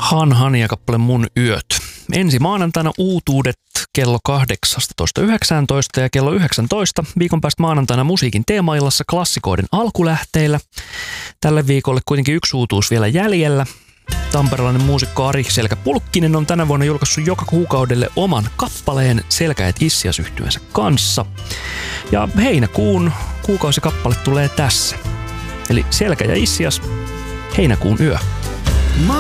Han ja kappale Mun yöt. Ensi maanantaina uutuudet kello 18.19 ja kello 19. Viikon päästä maanantaina musiikin teemaillassa klassikoiden alkulähteillä. Tälle viikolle kuitenkin yksi uutuus vielä jäljellä. Tamperelainen muusikko Ari Selkä-Pulkkinen on tänä vuonna julkaissut joka kuukaudelle oman kappaleen Selkäjät Issias-yhtyeensä kanssa. Ja heinäkuun kuukausikappale tulee tässä. Eli Selkä ja Issias, heinäkuun yö.